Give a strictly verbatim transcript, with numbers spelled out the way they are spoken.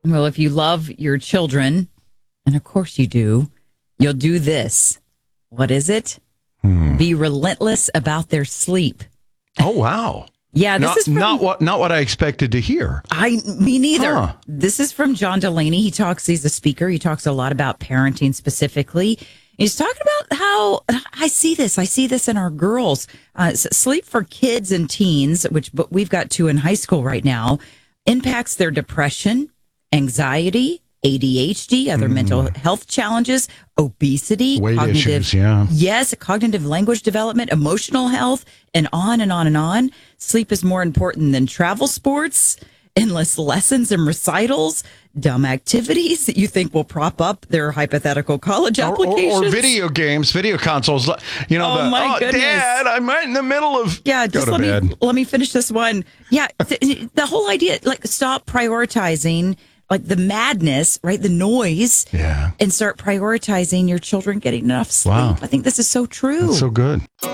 Well, if you love your children, and of course you do, you'll do this. What is it? Hmm. Be relentless about their sleep. Oh, wow. Yeah, this not, is from, not what not what I expected to hear. I me neither. Huh. This is from John Delaney. He talks. He's a speaker. He talks a lot about parenting specifically. He's talking about how I see this. I see this in our girls. Uh, sleep for kids and teens, which but we've got two in high school right now, impacts their depression, anxiety, A D H D, other mm. mental health challenges, obesity, weight cognitive, issues, yeah. Yes, cognitive language development, emotional health, and on and on and on. Sleep is more important than travel sports, endless lessons and recitals, dumb activities that you think will prop up their hypothetical college applications. Or, or, or video games, video consoles. You know, oh, the, my oh goodness. Dad, I'm right in the middle of Yeah, just go to let bed. me let me finish this one. Yeah, th- the whole idea, like stop prioritizing like the madness, right? The noise. Yeah. And start prioritizing your children getting enough sleep. Wow. I think this is so true. That's so good.